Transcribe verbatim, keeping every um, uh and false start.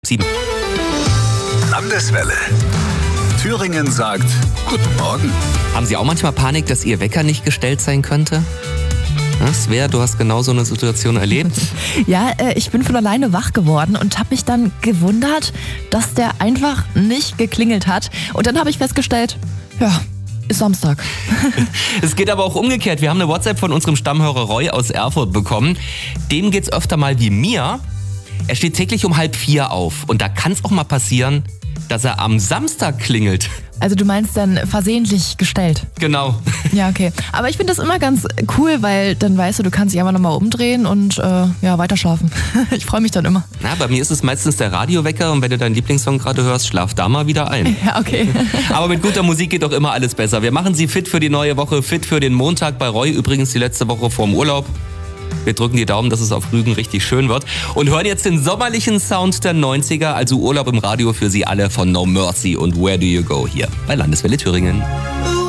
sieben. Landeswelle. Thüringen sagt Guten Morgen. Haben Sie auch manchmal Panik, dass Ihr Wecker nicht gestellt sein könnte? Svea, du hast genau so eine Situation erlebt. Ja, äh, ich bin von alleine wach geworden und habe mich dann gewundert, dass der einfach nicht geklingelt hat. Und dann habe ich festgestellt, ja, ist Samstag. Es geht aber auch umgekehrt. Wir haben eine WhatsApp von unserem Stammhörer Roy aus Erfurt bekommen. Dem geht's öfter mal wie mir. Er steht täglich um halb vier auf. Und da kann es auch mal passieren, dass er am Samstag klingelt. Also du meinst dann versehentlich gestellt? Genau. Ja, okay. Aber ich finde das immer ganz cool, weil dann weißt du, du kannst dich einfach nochmal umdrehen und äh, ja, weiterschlafen. Ich freue mich dann immer. Na, bei mir ist es meistens der Radiowecker und wenn du deinen Lieblingssong gerade hörst, schlaf da mal wieder ein. Ja, okay. Aber mit guter Musik geht doch immer alles besser. Wir machen Sie fit für die neue Woche, fit für den Montag bei Roy. Übrigens die letzte Woche vorm Urlaub. Wir drücken die Daumen, dass es auf Rügen richtig schön wird. Und hören jetzt den sommerlichen Sound der neunziger, also Urlaub im Radio für Sie alle von No Mercy und Where Do You Go hier bei Landeswelle Thüringen.